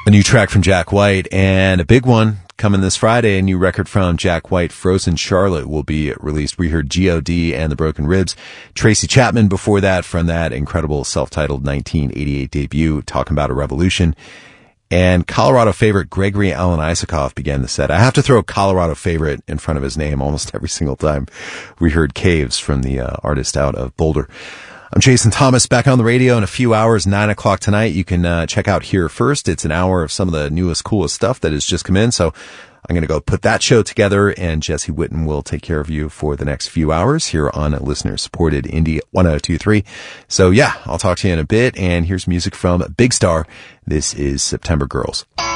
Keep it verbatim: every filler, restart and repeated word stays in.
A new track from Jack White, and a big one coming this Friday. A new record from Jack White, Frozen Charlotte, will be released. We heard G O D and the Broken Ribs. Tracy Chapman before that, from that incredible self-titled nineteen eighty-eight debut, Talking About a Revolution. And Colorado favorite Gregory Alan Isakov began the set. I have to throw Colorado favorite in front of his name almost every single time. We heard Caves from the uh, artist out of Boulder. I'm Jason Thomas, back on the radio in a few hours, nine o'clock tonight. You can uh, check out Here First. It's an hour of some of the newest, coolest stuff that has just come in. So I'm going to go put that show together, and Jesse Witten will take care of you for the next few hours here on listener-supported Indie one oh two point three. So yeah, I'll talk to you in a bit, and here's music from Big Star. This is September Girls.